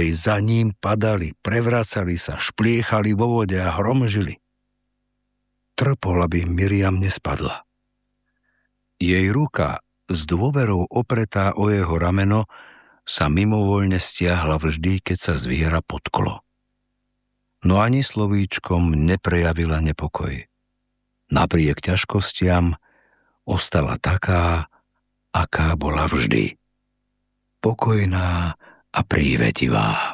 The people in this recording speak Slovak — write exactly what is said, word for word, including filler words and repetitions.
Aj za ním padali, prevracali sa, špliechali vo vode a hromžili. Trpol, aby Miriam nespadla. Jej ruka, s dôverou opretá o jeho rameno, sa mimovoľne stiahla vždy, keď sa zviera potklo. No ani slovíčkom neprejavila nepokoj. Napriek ťažkostiam ostala taká, aká bola vždy. Pokojná a prívetivá.